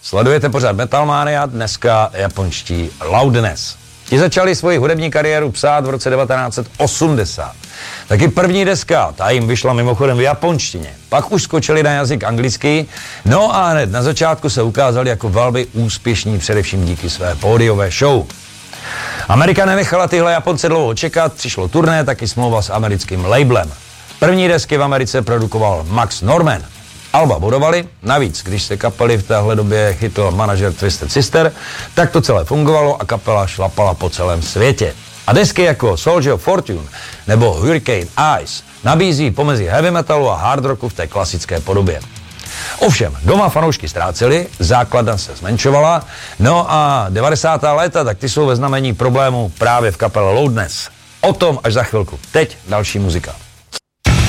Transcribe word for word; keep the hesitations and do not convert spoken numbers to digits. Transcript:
Sledujete pořád Metal Mania, dneska japonští Loudness. Ti začali svoji hudební kariéru psát v roce devatenáct set osmdesát. Taky první deska, ta jim vyšla mimochodem v japonštině. Pak už skočili na jazyk anglický, no a hned na začátku se ukázali jako velmi úspěšní, především díky své pódiové show. Amerika nenechala tyhle Japonce dlouho čekat, přišlo turné, taky smlouva s americkým labelem. První desky v Americe produkoval Max Norman. Alba bodovali, navíc, když se kapely v téhle době chytl manažer Twisted Sister, tak to celé fungovalo a kapela šlapala po celém světě. A desky jako Soldier of Fortune nebo Hurricane Ice nabízí pomezi heavy metalu a hard rocku v té klasické podobě. Ovšem, doma fanoušky ztráceli, základna se zmenšovala, no a devadesátá léta, tak ty jsou ve znamení problémů právě v kapele Loudness. O tom až za chvilku. Teď další muzika.